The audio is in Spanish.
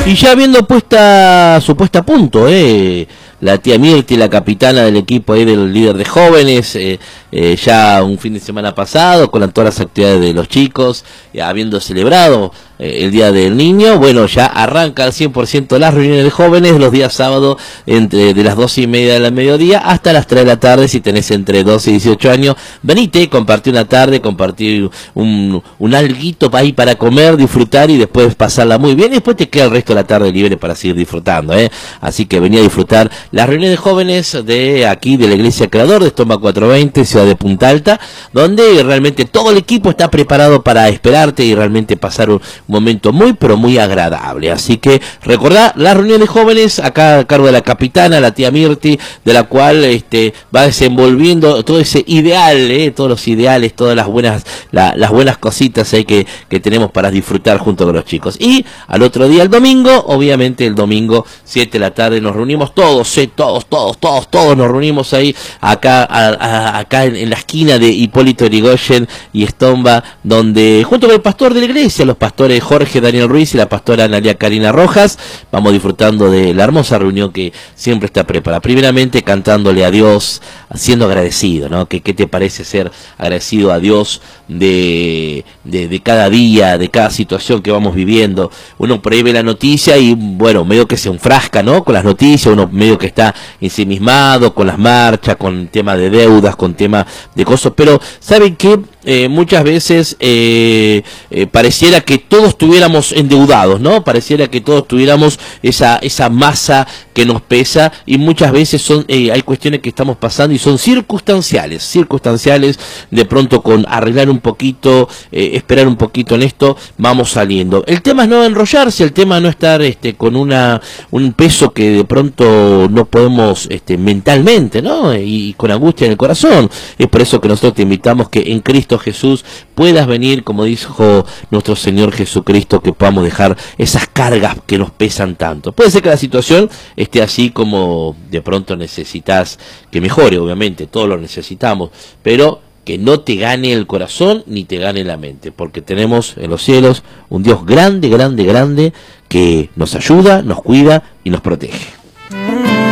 Y ya habiendo su puesta a punto, la tía Mirti, la capitana del equipo del líder de jóvenes, ya un fin de semana pasado, con todas las actividades de los chicos, habiendo celebrado el Día del Niño, bueno, ya arranca al 100% las reuniones de jóvenes los días sábados de las 12:30 de la mediodía hasta las 3 de la tarde. Si tenés entre 12 y 18 años, venite, compartir una tarde, compartir un alguito para ir para comer, disfrutar y después pasarla muy bien, y después te queda el resto de la tarde libre para seguir disfrutando, Así que venía a disfrutar las reuniones de jóvenes de aquí, de la Iglesia Creador de Estomba 420, ciudad de Punta Alta, donde realmente todo el equipo está preparado para esperarte y realmente pasar un momento muy, pero muy agradable. Así que recordá las reuniones de jóvenes acá a cargo de la capitana, la tía Mirti, de la cual va desenvolviendo todo ese ideal, todos los ideales, todas las buenas cositas que tenemos para disfrutar junto con los chicos. Y al otro día, el domingo, obviamente el domingo 7 de la tarde nos reunimos todos nos reunimos ahí acá en la esquina de Hipólito Yrigoyen y Estomba, donde junto con el pastor de la iglesia, los pastores Jorge Daniel Ruiz y la pastora Analia Karina Rojas, vamos disfrutando de la hermosa reunión que siempre está preparada. Primeramente cantándole a Dios, siendo agradecido, ¿no? ¿Qué te parece ser agradecido a Dios de cada día, de cada situación que vamos viviendo? Uno por ahí ve la noticia y bueno, medio que se enfrasca, ¿no? Con las noticias, uno medio que está ensimismado con las marchas, con tema de deudas, con tema de cosas, pero ¿saben qué? Muchas veces pareciera que todos estuviéramos endeudados, ¿no? Pareciera que todos tuviéramos esa masa que nos pesa, y muchas veces hay cuestiones que estamos pasando y son circunstanciales, de pronto con arreglar un poquito, esperar un poquito en esto, vamos saliendo. El tema es no enrollarse, el tema no estar con un peso que de pronto no podemos mentalmente, ¿no? Y con angustia en el corazón. Es por eso que nosotros te invitamos que en Cristo Jesús puedas venir, como dijo nuestro Señor Jesucristo, que podamos dejar esas cargas que nos pesan tanto. Puede ser que la situación esté así como de pronto necesitas que mejore, obviamente, todos lo necesitamos, pero que no te gane el corazón ni te gane la mente, porque tenemos en los cielos un Dios grande, grande, grande, que nos ayuda, nos cuida y nos protege.